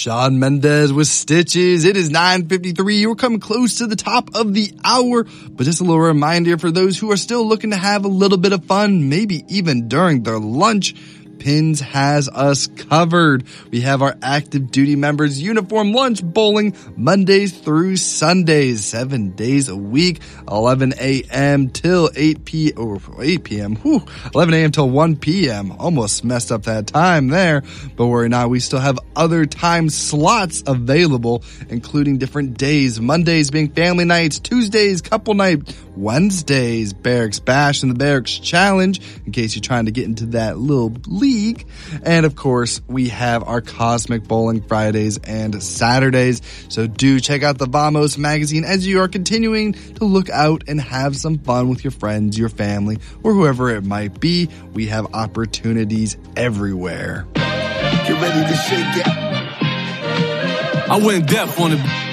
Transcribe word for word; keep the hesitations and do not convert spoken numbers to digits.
Shawn Mendes with Stitches. It is nine fifty-three. We're coming close to the top of the hour, but just a little reminder for those who are still looking to have a little bit of fun, maybe even during their lunch, Pins has us covered. We have our active duty members uniform lunch bowling Mondays through Sundays, seven days a week, eleven a.m. till eight p or eight p.m. Whew, eleven a.m. till one p.m. Almost messed up that time there, but worry not. We still have other time slots available, including different days. Mondays being family nights, Tuesdays couple night, Wednesdays Barracks Bash and the Barracks Challenge, in case you're trying to get into that little league. And of course, we have our Cosmic Bowling Fridays and Saturdays. So do check out the Vamos magazine as you are continuing to look out and have some fun with your friends, your family, or whoever it might be. We have opportunities everywhere. Get ready to shake it. I went deaf on it.